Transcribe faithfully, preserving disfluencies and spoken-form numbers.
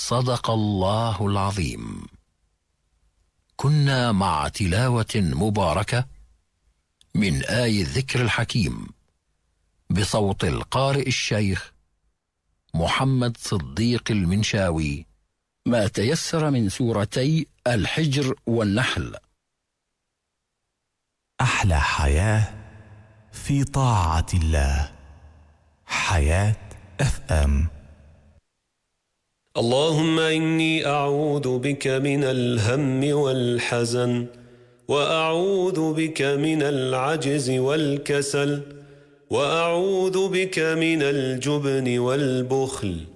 صدق الله العظيم. كنا مع تلاوة مباركة من آي الذكر الحكيم بصوت القارئ الشيخ محمد صديق المنشاوي، ما تيسر من سورتي الحجر والنحل. أحلى حياة في طاعة الله. حياة اف ام. اللهم إني أعوذ بك من الهم والحزن، وأعوذ بك من العجز والكسل، وأعوذ بك من الجبن والبخل،